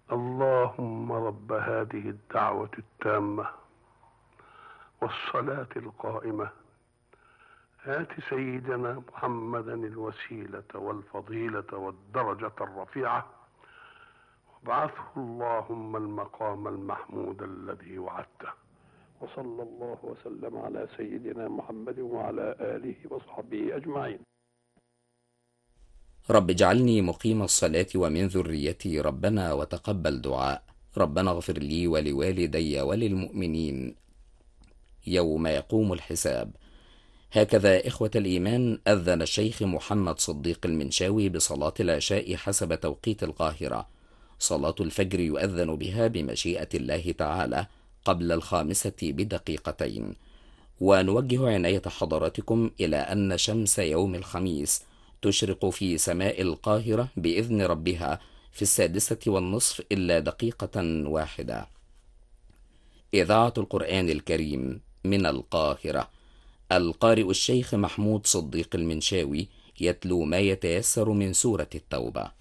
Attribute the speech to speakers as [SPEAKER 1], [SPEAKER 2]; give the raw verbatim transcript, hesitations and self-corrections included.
[SPEAKER 1] اللهم رب هذه الدعوة التامة والصلاة القائمة آت سيدنا محمدا الوسيلة والفضيلة والدرجة الرفيعة وابعثه اللهم المقام المحمود الذي وعدته. وصلى الله وسلم على سيدنا محمد وعلى آله وصحبه أجمعين.
[SPEAKER 2] رب اجعلني مقيم الصلاة ومن ذريتي ربنا وتقبل دعاء. ربنا اغفر لي ولوالدي وللمؤمنين يوم يقوم الحساب. هكذا إخوة الإيمان أذن الشيخ محمد صديق المنشاوي بصلاة العشاء حسب توقيت القاهرة. صلاة الفجر يؤذن بها بمشيئة الله تعالى قبل الخامسة بدقيقتين. ونوجه عناية حضراتكم إلى أن شمس يوم الخميس تشرق في سماء القاهرة بإذن ربها في السادسة والنصف إلا دقيقة واحدة. إذاعة القرآن الكريم من القاهرة. القارئ الشيخ محمود صديق المنشاوي يتلو ما يتيسر من سورة التوبة.